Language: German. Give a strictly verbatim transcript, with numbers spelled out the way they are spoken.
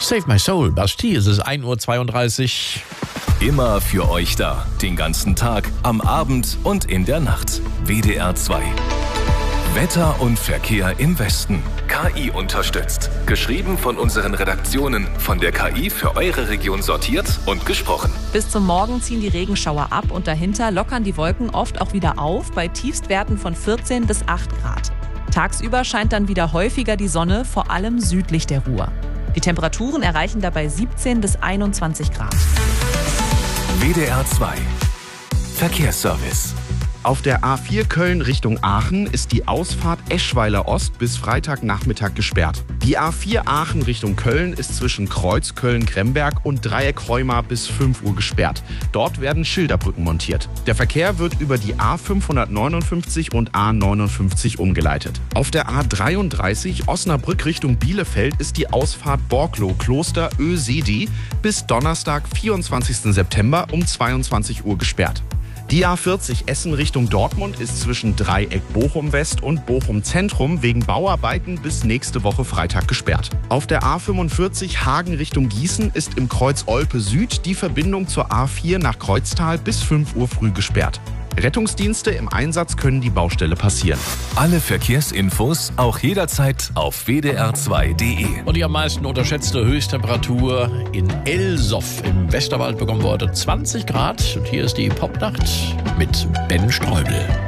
Save My Soul, Bastille, es ist ein Uhr zweiunddreißig. Immer für euch da. Den ganzen Tag, am Abend und in der Nacht. W D R zwei. Wetter und Verkehr im Westen. K I unterstützt. Geschrieben von unseren Redaktionen. Von der K I für eure Region sortiert und gesprochen. Bis zum Morgen ziehen die Regenschauer ab und dahinter lockern die Wolken oft auch wieder auf bei Tiefstwerten von vierzehn bis acht Grad. Tagsüber scheint dann wieder häufiger die Sonne, vor allem südlich der Ruhr. Die Temperaturen erreichen dabei siebzehn bis einundzwanzig Grad. W D R zwei. Verkehrsservice. Auf der A vier Köln Richtung Aachen ist die Ausfahrt Eschweiler Ost bis Freitagnachmittag gesperrt. Die A vier Aachen Richtung Köln ist zwischen Kreuz Köln-Gremberg und Dreieck Heuma bis fünf Uhr gesperrt. Dort werden Schilderbrücken montiert. Der Verkehr wird über die A fünfhundertneunundfünfzig und A neunundfünfzig umgeleitet. Auf der A dreiunddreißig Osnabrück Richtung Bielefeld ist die Ausfahrt Borklo-Kloster Ösedi bis Donnerstag, vierundzwanzigsten September um zweiundzwanzig Uhr gesperrt. Die A vierzig Essen Richtung Dortmund ist zwischen Dreieck Bochum West und Bochum Zentrum wegen Bauarbeiten bis nächste Woche Freitag gesperrt. Auf der A fünfundvierzig Hagen Richtung Gießen ist im Kreuz Olpe Süd die Verbindung zur A vier nach Kreuztal bis fünf Uhr früh gesperrt. Rettungsdienste im Einsatz können die Baustelle passieren. Alle Verkehrsinfos auch jederzeit auf w d r zwei punkt d e. Und die am meisten unterschätzte Höchsttemperatur in Elsoff im Westerwald bekommen wir heute zwanzig Grad. Und hier ist die Popnacht mit Ben Streubel.